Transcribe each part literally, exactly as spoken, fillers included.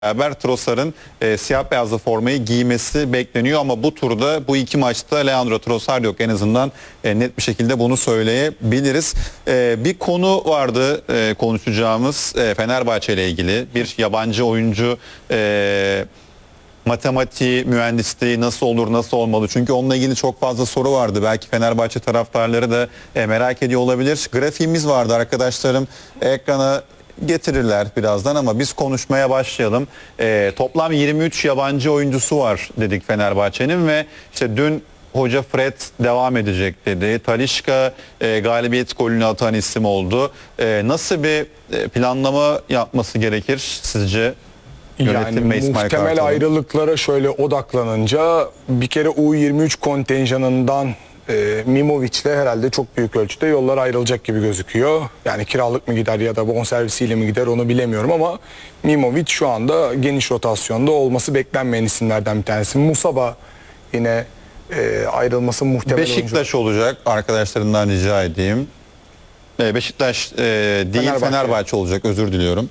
beraber Trossard'ın e, siyah beyazlı formayı giymesi bekleniyor ama bu turda bu iki maçta Leandro Trossard yok, en azından e, net bir şekilde bunu söyleyebiliriz. E, bir konu vardı e, konuşacağımız e, Fenerbahçe ile ilgili bir yabancı oyuncu e, matematiği, mühendisliği nasıl olur, nasıl olmalı? Çünkü onunla ilgili çok fazla soru vardı. Belki Fenerbahçe taraftarları da e, merak ediyor olabilir. Grafiğimiz vardı, arkadaşlarım ekrana getirirler birazdan ama biz konuşmaya başlayalım. E, toplam yirmi üç yabancı oyuncusu var dedik Fenerbahçe'nin ve işte dün hoca Fred devam edecek dedi. Talisca e, galibiyet golünü atan isim oldu. E, nasıl bir e, planlama yapması gerekir sizce? Yani muhtemel ayrılıklara şöyle odaklanınca bir kere U yirmi üç kontenjanından e, Mimovic'le herhalde çok büyük ölçüde yollar ayrılacak gibi gözüküyor. Yani kiralık mı gider ya da bonservisiyle mi gider onu bilemiyorum ama Mimovic şu anda geniş rotasyonda olması beklenmeyen isimlerden bir tanesi. Musaba yine e, ayrılması muhtemel. Beşiktaş oyuncu olacak, arkadaşlarımdan rica edeyim. E, Beşiktaş e, değil Fenerbahçe. Fenerbahçe olacak, özür diliyorum.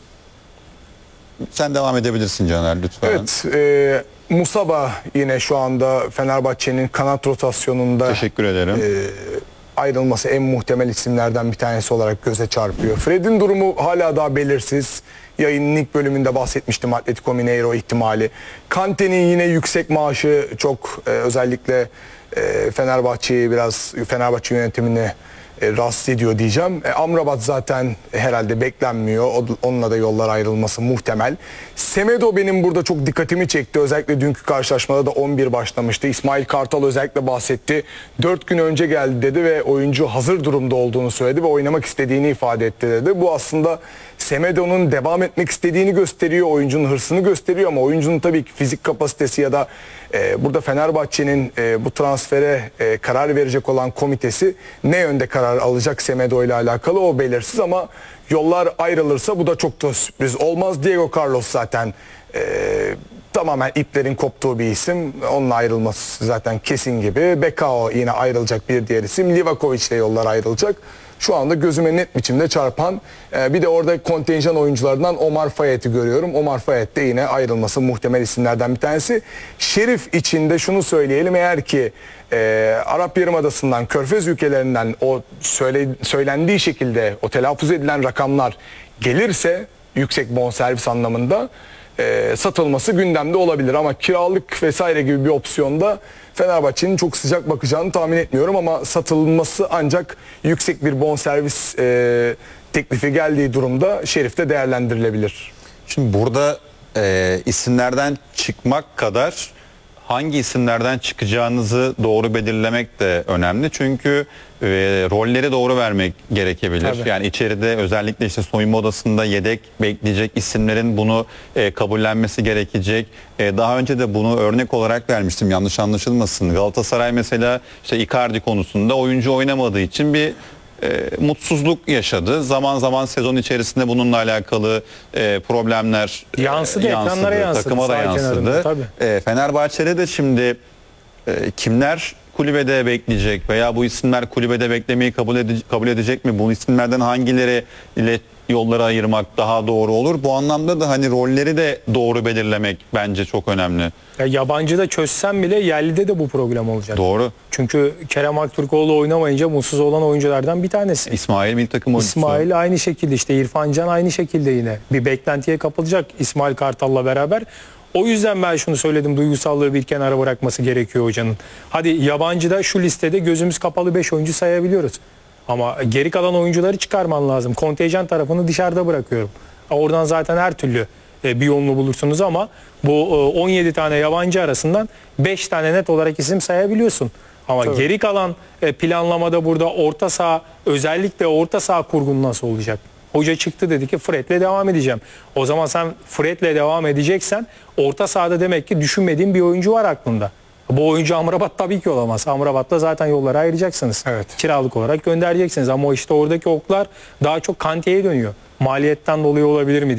Sen devam edebilirsin Caner lütfen. Evet, e, Musaba yine şu anda Fenerbahçe'nin kanat rotasyonunda teşekkür ederim. E, ayrılması en muhtemel isimlerden bir tanesi olarak göze çarpıyor. Fred'in durumu hala daha belirsiz. Yayının ilk bölümünde bahsetmiştim, Atletico Mineiro ihtimali. Kante'nin yine yüksek maaşı çok e, özellikle e, Fenerbahçe'yi biraz Fenerbahçe yönetimini E, rahatsız ediyor diyeceğim. E, Amrabat zaten herhalde beklenmiyor. O, onunla da yollar ayrılması muhtemel. Semedo benim burada çok dikkatimi çekti. Özellikle dünkü karşılaşmada da on bir başlamıştı. İsmail Kartal özellikle bahsetti. dört gün önce geldi dedi ve oyuncu hazır durumda olduğunu söyledi ve oynamak istediğini ifade etti dedi. Bu aslında Semedo'nun devam etmek istediğini gösteriyor. Oyuncunun hırsını gösteriyor ama oyuncunun tabii ki fizik kapasitesi ya da e, burada Fenerbahçe'nin e, bu transfere e, karar verecek olan komitesi ne yönde karar alacak Semedo ile alakalı o belirsiz ama yollar ayrılırsa bu da çok da sürpriz olmaz. Diego Carlos zaten e, tamamen iplerin koptuğu bir isim. Onunla ayrılması zaten kesin gibi. Bekao yine ayrılacak bir diğer isim. Livakovic ile yollar ayrılacak. Şu anda gözüme net biçimde çarpan e, bir de orada kontenjan oyuncularından Omar Fayet'i görüyorum. Omar Fayet de yine ayrılması muhtemel isimlerden bir tanesi. Şerif için de şunu söyleyelim, eğer ki e, Arap Yarımadası'ndan, Körfez ülkelerinden o söyle, söylendiği şekilde o telaffuz edilen rakamlar gelirse yüksek bonservis anlamında e, satılması gündemde olabilir ama kiralık vesaire gibi bir opsiyonda Fenerbahçe'nin çok sıcak bakacağını tahmin etmiyorum ama satılması ancak yüksek bir bonservis e, teklifi geldiği durumda Şerif'te değerlendirilebilir. Şimdi burada e, isimlerden çıkmak kadar hangi isimlerden çıkacağınızı doğru belirlemek de önemli. Çünkü e, rolleri doğru vermek gerekebilir. Tabii. Yani içeride özellikle işte soyunma odasında yedek bekleyecek isimlerin bunu e, kabullenmesi gerekecek. E, daha önce de bunu örnek olarak vermiştim, yanlış anlaşılmasın. Galatasaray mesela işte Icardi konusunda oyuncu oynamadığı için bir E, mutsuzluk yaşadı. Zaman zaman sezon içerisinde bununla alakalı e, problemler yansıdı, e, yansıdı, ekranlara yansıdı, takıma da yansıdı. E, Fenerbahçe'de de şimdi e, kimler kulübede bekleyecek veya bu isimler kulübede beklemeyi kabul, ede kabul edecek mi? Bu isimlerden hangileri ile yolları ayırmak daha doğru olur? Bu anlamda da hani rolleri de doğru belirlemek bence çok önemli. Ya yabancı da çözsem bile yerlide de bu problem olacak. Doğru. Çünkü Kerem Aktürkoğlu oynamayınca mutsuz olan oyunculardan bir tanesi. İsmail milli takım oyuncusu. İsmail aynı şekilde, işte İrfan Can aynı şekilde yine. Bir beklentiye kapılacak İsmail Kartal'la beraber. O yüzden ben şunu söyledim, duygusallığı bir kenara bırakması gerekiyor hocanın. Hadi yabancıda şu listede gözümüz kapalı beş oyuncu sayabiliyoruz. Ama geri kalan oyuncuları çıkarman lazım. Kontenjan tarafını dışarıda bırakıyorum. Oradan zaten her türlü bir yolunu bulursunuz ama bu on yedi tane yabancı arasından beş tane net olarak isim sayabiliyorsun. Ama tabii, geri kalan planlamada burada orta saha, özellikle orta saha kurgun nasıl olacak? Hoca çıktı, dedi ki Fred'le devam edeceğim. O zaman sen Fred'le devam edeceksen orta sahada demek ki düşünmediğin bir oyuncu var aklında. Bu oyuncu Amrabat tabii ki olamaz. Amrabat'la zaten yolları ayıracaksınız. Evet. Kiralık olarak göndereceksiniz ama işte oradaki oklar daha çok Kante'ye dönüyor. Maliyetten dolayı olabilir mi diye.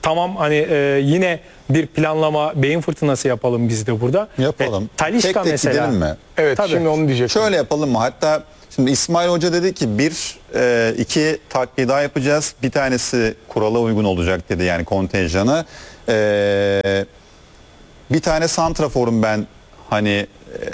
tamam hani e, yine bir planlama, beyin fırtınası yapalım biz de burada. Yapalım. E, Talisca tek tek mesela. gidelim mi? Evet, Tabii. şimdi onu diyecektim. Şöyle yapalım mı? Hatta şimdi İsmail Hoca dedi ki bir, e, iki takviye daha yapacağız. Bir tanesi kurala uygun olacak dedi, yani kontenjanı. E, bir tane santraforun ben hani e,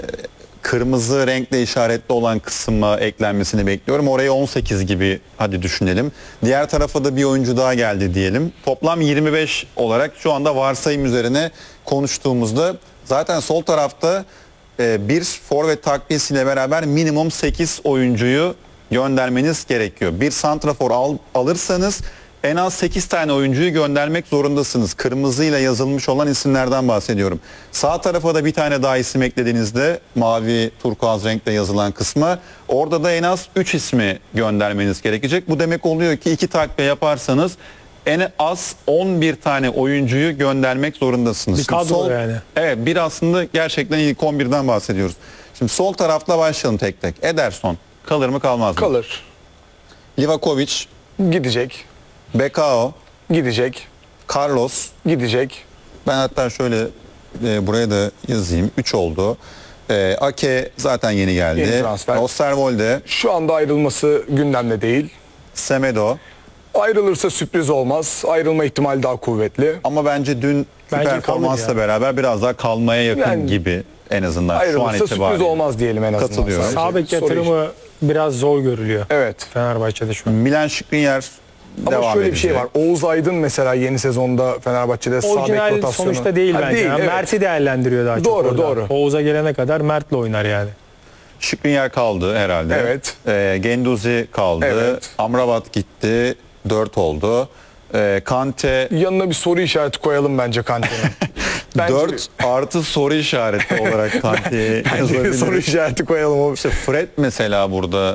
kırmızı renkle işaretli olan kısma eklenmesini bekliyorum. Oraya on sekiz gibi hadi düşünelim. Diğer tarafa da bir oyuncu daha geldi diyelim. Toplam yirmi beş olarak şu anda varsayım üzerine konuştuğumuzda zaten sol tarafta e, bir forvet takviyesiyle beraber minimum sekiz oyuncuyu göndermeniz gerekiyor. Bir santrafor al, alırsanız en az sekiz tane oyuncuyu göndermek zorundasınız. Kırmızıyla yazılmış olan isimlerden bahsediyorum. Sağ tarafa da bir tane daha isim eklediğinizde mavi turkuaz renkle yazılan kısma, orada da en az üç ismi göndermeniz gerekecek. Bu demek oluyor ki iki takviye yaparsanız en az on bir tane oyuncuyu göndermek zorundasınız. Bir Şimdi kadro yani. Evet, bir aslında gerçekten ilk on birden bahsediyoruz. Şimdi sol tarafla başlayalım tek tek. Ederson kalır mı kalmaz mı? Kalır. Livakovic, Gidecek. Bekao, Gidecek. Carlos. Gidecek. Ben hatta şöyle e, buraya da yazayım. üç oldu. E, Ake zaten yeni geldi. Yeni transfer. Osterwolde, Şu anda ayrılması gündemde değil. Semedo. Ayrılırsa sürpriz olmaz. Ayrılma ihtimali daha kuvvetli. Ama bence dün Bence performansla kalır ya. beraber biraz daha kalmaya yakın Yani gibi en azından şu an Ayrılırsa sürpriz itibariyle. olmaz diyelim en azından. Katılıyorum. sadece. Sağ bek Soru yatırımı biraz zor görülüyor. Evet. Fenerbahçe'de şu an. Milan Skriniar Ama devam şöyle edecek. bir şey var. Oğuz Aydın mesela yeni sezonda Fenerbahçe'de sağ bek Orijinal rotasyonu. sonuçta değil Ha, bence. değil, Yani evet. Mert'i değerlendiriyor daha çok Doğru, orada. doğru. Oğuz'a gelene kadar Mert'le oynar yani. Skriniar kaldı herhalde. Evet. E, Genduzi kaldı. Evet. Amrabat gitti. dört oldu. E, Kante Yanına bir soru işareti koyalım bence Kante'nin. Bence bir- dört artı soru işareti olarak Kante'ye bence bir yazabiliriz. soru işareti koyalım. O- İşte Fred mesela burada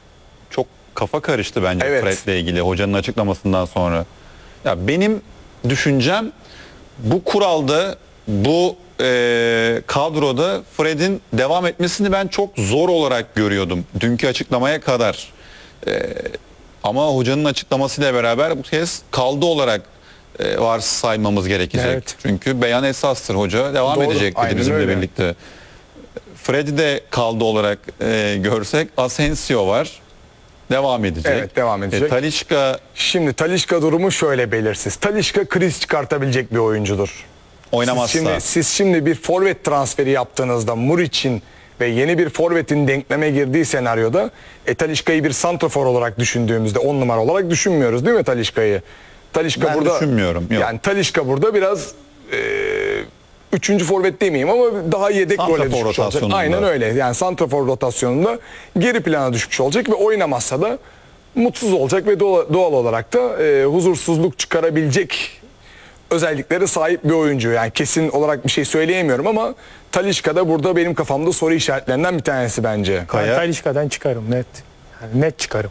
çok kafa karıştı bence Evet. Fred'le ilgili hocanın açıklamasından sonra. Ya benim düşüncem bu kuralda, bu e, kadroda Fred'in devam etmesini ben çok zor olarak görüyordum dünkü açıklamaya kadar. E, ama hocanın açıklamasıyla beraber bu kez kaldı olarak e, varsaymamız gerekecek. Evet. Çünkü beyan esastır, hoca devam Doğru, edecek dedi aynen bizimle öyle. birlikte. Fred'i de kaldı olarak e, görsek Asensio var. Devam edecek. Evet, devam edecek. E, Talisca Şimdi Talisca durumu şöyle belirsiz. Talisca kriz çıkartabilecek bir oyuncudur. oynamazsa. Siz şimdi, siz şimdi bir forvet transferi yaptığınızda Muriç'in ve yeni bir forvetin denkleme girdiği senaryoda e, Talisca'yı bir santrafor olarak düşündüğümüzde on numara olarak düşünmüyoruz değil mi Talisca'yı? Talisca Ben burada düşünmüyorum, yok. Yani Talisca burada biraz e, üçüncü forvet demeyeyim ama daha yedek Santrafor role düşmüş olacak. rotasyonunda. Aynen öyle. Yani santrafor rotasyonunda geri plana düşmüş olacak ve oynamazsa da mutsuz olacak ve doğal, doğal olarak da e, huzursuzluk çıkarabilecek özelliklere sahip bir oyuncu. Yani kesin olarak bir şey söyleyemiyorum ama Talisca da burada benim kafamda soru işaretlerinden bir tanesi bence. Ben Kaya. Talisca'dan çıkarım net. Yani net çıkarım.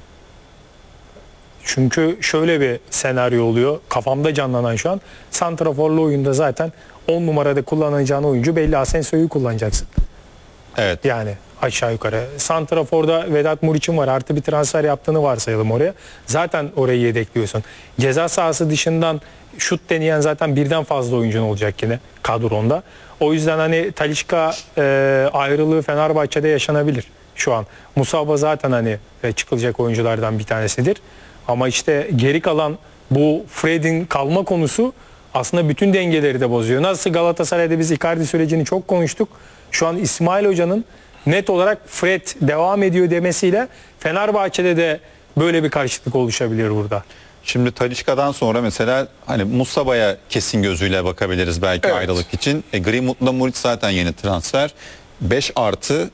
Çünkü şöyle bir senaryo oluyor. Kafamda canlanan şu an. Santraforlu oyunda zaten on numarada kullanacağın oyuncu belli. Asensio'yu kullanacaksın. Evet. Yani aşağı yukarı. Santrafor'da Vedat Muriç'in var. Artı bir transfer yaptığını varsayalım oraya. Zaten orayı yedekliyorsun. Ceza sahası dışından şut deneyen zaten birden fazla oyuncun olacak yine kadronda. O yüzden hani Talisca e, ayrılığı Fenerbahçe'de yaşanabilir şu an. Musaba zaten hani e, çıkılacak oyunculardan bir tanesidir. Ama işte geri kalan bu Fred'in kalma konusu aslında bütün dengeleri de bozuyor. Nasıl Galatasaray'da biz Icardi sürecini çok konuştuk. Şu an İsmail Hoca'nın net olarak Fred devam ediyor demesiyle Fenerbahçe'de de böyle bir karşılık oluşabilir burada. Şimdi Talisca'dan sonra mesela hani Musaba'ya kesin gözüyle bakabiliriz belki Evet. ayrılık için. E, Greenwood'la Muric zaten yeni transfer. beş artı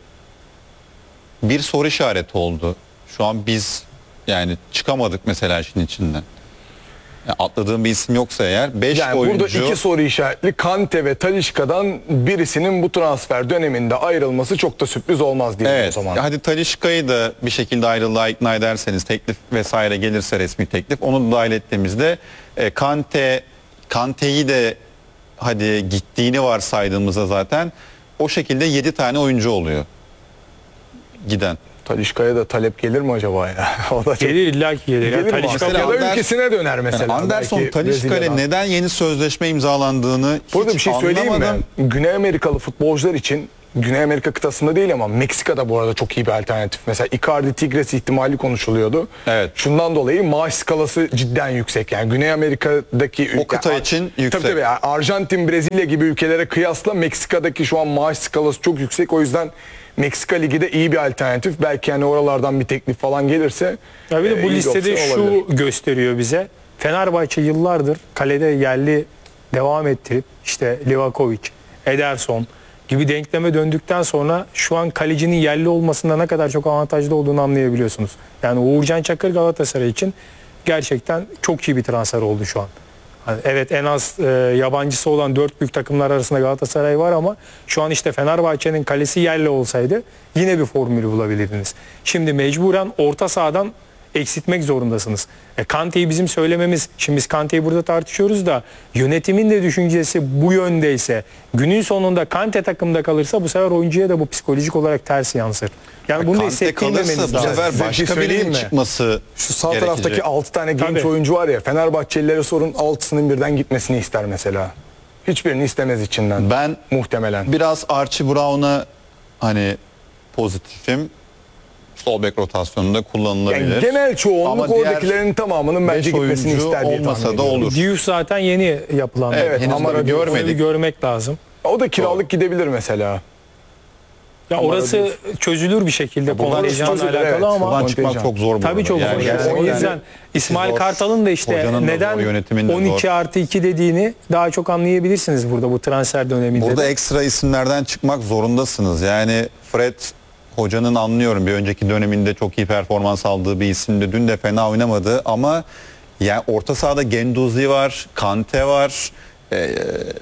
bir soru işareti oldu. Şu an biz yani çıkamadık mesela işin içinden. Yani atladığım bir isim yoksa eğer beş Yani oyuncu. burada iki soru işaretli. Kante ve Talisca'dan birisinin bu transfer döneminde ayrılması çok da sürpriz olmaz diye o Evet. zaman. Hadi Talisca'yı da bir şekilde ayrılığa ikna ederseniz, teklif vesaire gelirse resmi teklif, onu da dahil ettiğimizde e, Kante Kante'yi de hadi gittiğini varsaydığımızda zaten o şekilde yedi tane oyuncu oluyor giden. Talisca'ya da talep gelir mi acaba ya? O da çok... Gelir illa ki gelir. Gelir Yani mi? Talisca Mesela falan- ya da Ander- ülkesine döner mesela. Yani Anderson Belki Talisca ile Brezilya'dan. neden yeni sözleşme imzalandığını Burada hiç bir şey söyleyeyim anlamadım. mi? Güney Amerikalı futbolcular için Güney Amerika kıtasında değil ama Meksika'da bu arada çok iyi bir alternatif. Mesela Icardi Tigres ihtimali konuşuluyordu. Evet. Şundan dolayı maaş skalası cidden yüksek. Yani Güney Amerika'daki O kıta Ya, için yüksek. Tabii tabii. Yani Arjantin, Brezilya gibi ülkelere kıyasla Meksika'daki şu an maaş skalası çok yüksek. O yüzden Meksika Ligi de iyi bir alternatif. Belki yani oralardan bir teklif falan gelirse. Ya bir de e, bu iyi bir listede opsiyon şu olabilir. gösteriyor bize. Fenerbahçe yıllardır kalede yerli devam ettirip işte Livakovic, Ederson gibi denkleme döndükten sonra şu an kalecinin yerli olmasında ne kadar çok avantajlı olduğunu anlayabiliyorsunuz. Yani Uğurcan Çakır Galatasaray için gerçekten çok iyi bir transfer oldu şu an. Hani evet, en az e, yabancısı olan dört büyük takımlar arasında Galatasaray var ama şu an işte Fenerbahçe'nin kalesi yerli olsaydı yine bir formülü bulabilirdiniz. Şimdi mecburen orta sahadan eksiltmek zorundasınız. E, Kante'yi bizim söylememiz, şimdi biz Kante'yi burada tartışıyoruz da yönetimin de düşüncesi bu yöndeyse, günün sonunda Kante takımda kalırsa bu sefer oyuncuya da bu psikolojik olarak ters yansır. Yani bunu da Kante hissettirmemeniz kalırsa bu lazım. sefer Size bir şey başka söyleyeyim birinin mi? çıkması Şu sağ gerekecek. taraftaki altı tane genç Tabii. oyuncu var ya, Fenerbahçelilere sorun, altısının birden gitmesini ister mesela. Hiçbirini istemez içinden. Ben Muhtemelen. biraz Archie Brown'a hani pozitifim. Sol bek rotasyonunda kullanılabilir. Yani genel çoğunluk Ama diğer oradakilerin tamamının bence beş gitmesini oyuncu ister diye olmasa tahmin da ediyorum. olur. Diouf zaten yeni yapılan. Evet, henüz Amara tabii Diouf, Onu bir görmedik. görmek lazım. O da kiralık gidebilir mesela. Ya Amara orası Diouf. çözülür bir şekilde buradan kontenjanla çözülür, alakalı evet. ama Buradan çıkmak kontenjan. çok zor bu tabii arada. çok zor. Yani. gerçekten O yüzden İsmail zor. Kartal'ın da işte Hocanın da neden zor, yönetimin de on iki zor. artı iki dediğini daha çok anlayabilirsiniz burada bu transfer döneminde. Burada de. ekstra isimlerden çıkmak zorundasınız. Yani Fred hocanın anlıyorum bir önceki döneminde çok iyi performans aldığı bir isimdi. Dün de fena oynamadı ama yani orta sahada Genduzi var, Kante var. Ee,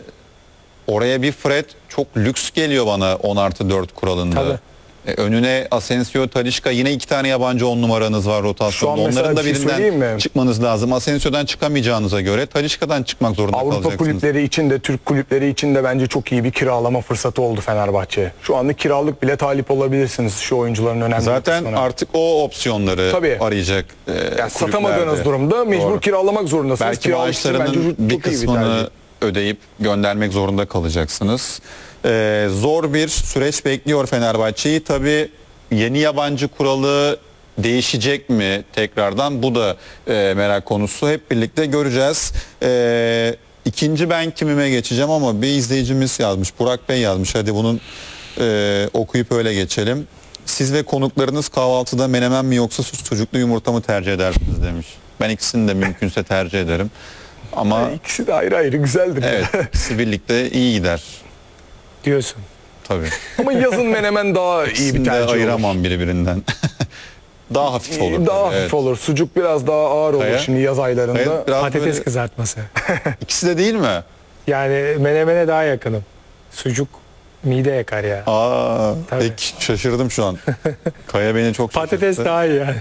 oraya bir Fred çok lüks geliyor bana on artı dört kuralında. Tabii. Ee, önüne Asensio, Talisca, yine iki tane yabancı on numaranız var rotasyonda. Şu an mesela Onların da bir şey söyleyeyim birinden mi? çıkmanız lazım. Asensio'dan çıkamayacağınıza göre Talisca'dan çıkmak zorunda Avrupa kalacaksınız. kulüpleri için de Türk kulüpleri için de bence çok iyi bir kiralama fırsatı oldu Fenerbahçe. Şu anda kiralık bile talip olabilirsiniz şu oyuncuların önemli Zaten kısmına. artık o opsiyonları Tabii. arayacak. e, Yani kulüplerde. satamadığınız durumda mecbur Doğru. kiralamak zorundasınız. Belki Kiralık için bence maaşlarının çok- bir çok iyi tercih. kısmını ödeyip göndermek zorunda kalacaksınız. Ee, zor bir süreç bekliyor Fenerbahçe'yi. Tabii yeni yabancı kuralı değişecek mi tekrardan? Bu da e, merak konusu. Hep birlikte göreceğiz. Ee, ikinci ben kimime geçeceğim ama bir izleyicimiz yazmış. Burak Bey yazmış. Hadi bunun e, okuyup öyle geçelim. Siz ve konuklarınız kahvaltıda menemen mi yoksa sucuklu yumurta mı tercih edersiniz demiş. Ben ikisini de mümkünse tercih ederim. Ama Yani İkisi de ayrı ayrı güzeldir. evet, ikisi birlikte iyi gider diyorsun. tabii. Ama yazın menemen daha iyi bir İkisini de tercih olur. ayıramam birbirinden. Daha hafif olur. Daha tabii, hafif evet. olur. Sucuk biraz daha ağır olur Kaya? şimdi yaz aylarında. Evet, biraz Patates böyle- kızartması. İkisi de değil mi? Yani menemene daha yakınım. Sucuk mide yakar ya. Aa, Tabii. pek şaşırdım şu an. Kaya beni çok şaşırttı. Patates daha iyi yani.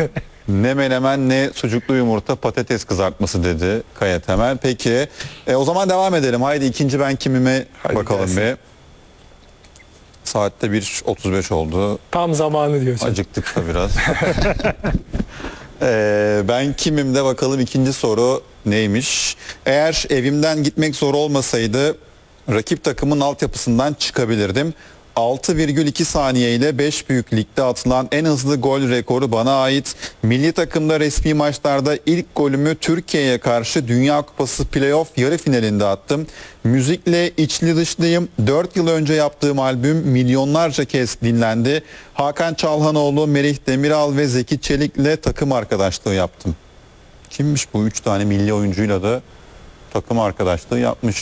Ne menemen ne sucuklu yumurta, patates kızartması dedi Kaya Temel. Peki e, o zaman devam edelim. Haydi ikinci ben kimime Haydi bakalım gelsin. bir. Saatte bir otuz beş oldu. Tam zamanı diyorsun. Acıktık da biraz. Ee, ben kimim de bakalım ikinci soru neymiş? Eğer evimden gitmek zor olmasaydı rakip takımın altyapısından çıkabilirdim. altı virgül iki saniye ile beş büyük ligde atılan en hızlı gol rekoru bana ait. Milli takımda resmi maçlarda ilk golümü Türkiye'ye karşı Dünya Kupası playoff yarı finalinde attım. Müzikle içli dışlıyım. dört yıl önce yaptığım albüm milyonlarca kez dinlendi. Hakan Çalhanoğlu, Merih Demiral ve Zeki Çelik'le takım arkadaşlığı yaptım. Kimmiş bu üç tane milli oyuncuyla da takım arkadaşlığı yapmış?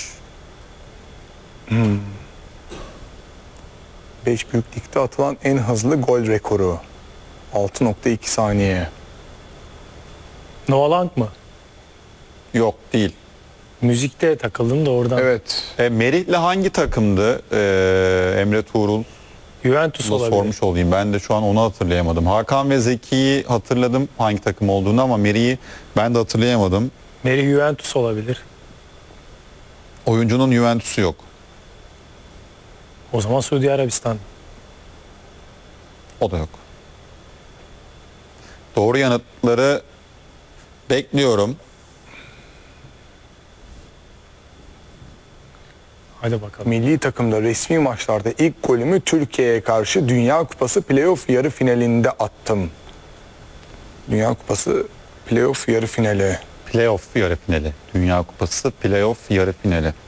beş büyük ligde atılan en hızlı gol rekoru. altı nokta iki saniye. Noah Lang mı? Yok değil. Müzikte takıldım da oradan. Evet. E, Merih'le hangi takımdı? E, Emre Tuğrul Juventus olabilir. sormuş olayım. Ben de şu an onu hatırlayamadım. Hakan ve Zeki'yi hatırladım hangi takım olduğunu ama Merih'i ben de hatırlayamadım. Merih Juventus olabilir. Oyuncunun Juventus'u yok. O zaman Suudi Arabistan. O da yok. Doğru yanıtları bekliyorum. Hadi bakalım. Milli takımda resmi maçlarda ilk golümü Türkiye'ye karşı Dünya Kupası playoff yarı finalinde attım. Dünya Kupası playoff yarı finali. Playoff yarı finali. Dünya Kupası playoff yarı finali.